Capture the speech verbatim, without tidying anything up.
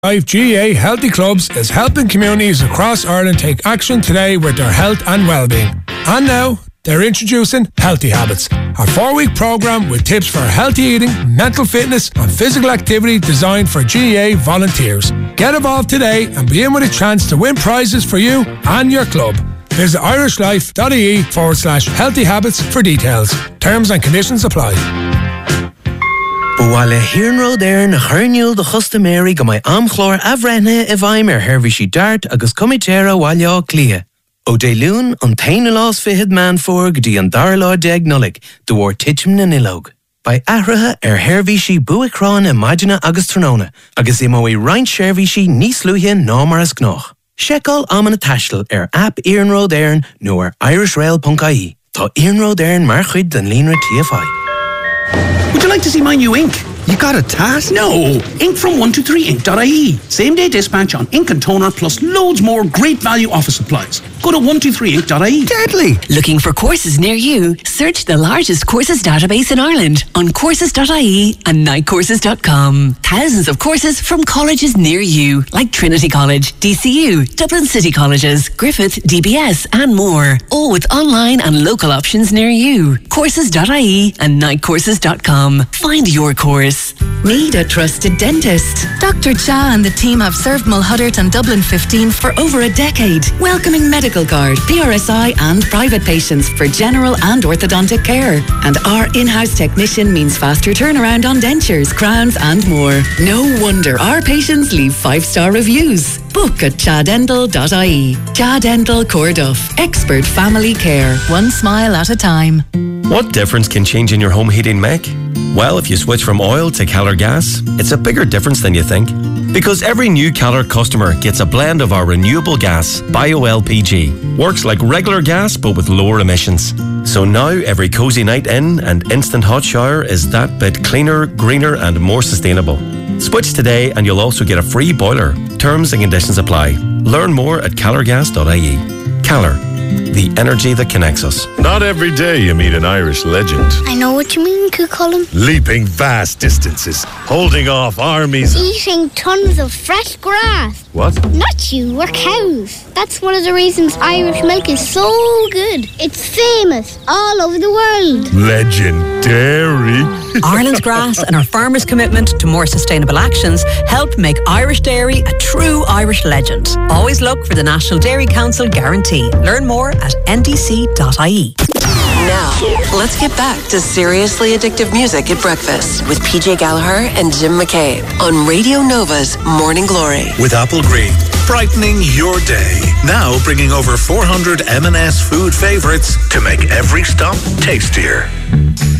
Five G A Healthy Clubs is helping communities across Ireland take action today with their health and well-being. And now, they're introducing Healthy Habits, a four-week programme with tips for healthy eating, mental fitness and physical activity designed for G A A volunteers. Get involved today and be in with a chance to win prizes for you and your club. Visit irishlife.ie forward slash healthy habits for details. Terms and conditions apply. Bhuaile Hiernro there na Churniúil de Chusta Mary go mai amchlór avrenne i bhaim ar hervishi dart agus comitera walio clia. O de lún an taine lás fihid man for gdi an darlá deg nolig de war tichim na nilog. By ahraha er hervishi buicrán imagina agus tronona agus imo i reint shervishi nís luhin námaras gnoch. Shekel amana tashel er app Iarnród Éireann nó ar irishrail dot I E. Tá Iarnród Éireann mar chuid den líonra T F I. Would you like to see my new ink? You got a task? No! Ink from one two three ink dot I E. Same day dispatch on ink and toner plus loads more great value office supplies. Go to one two three ink dot I E. Deadly! Looking for courses near you? Search the largest courses database in Ireland on courses dot I E and night courses dot com. Thousands of courses from colleges near you, like Trinity College, D C U, Dublin City Colleges, Griffith, D B S and more. All with online and local options near you. courses dot I E and night courses dot com. Find your course. Need a trusted dentist? Doctor Cha and the team have served Mulhuddart and Dublin fifteen for over a decade, welcoming medical card, P R S I and private patients for general and orthodontic care. And our in-house technician means faster turnaround on dentures, crowns and more. No wonder our patients leave five-star reviews. Book at cha dental dot I E. Cha Dental Corduff. Expert family care. One smile at a time. What difference can changing your home heating make? Well, if you switch from oil to Keller gas, it's a bigger difference than you think. Because every new Keller customer gets a blend of our renewable gas, Bio L P G. Works like regular gas but with lower emissions. So now every cozy night in and instant hot shower is that bit cleaner, greener and more sustainable. Switch today and you'll also get a free boiler. Terms and conditions apply. Learn more at keller gas dot I E. Keller, the energy that connects us. Not every day you meet an Irish legend. I know what you mean, Cucullin. Leaping vast distances, holding off armies. Eating tons of fresh grass. What? Not you, we're cows. That's one of the reasons Irish milk is so good. It's famous all over the world. Legendary. Ireland's grass and our farmers' commitment to more sustainable actions help make Irish dairy a true Irish legend. Always look for the National Dairy Council guarantee. Learn more at N D C dot I E. Now, let's get back to seriously addictive music at breakfast with P J Gallagher and Jim McCabe on Radio Nova's Morning Glory. With Apple Green, brightening your day. Now bringing over four hundred M and S food favourites to make every stop tastier.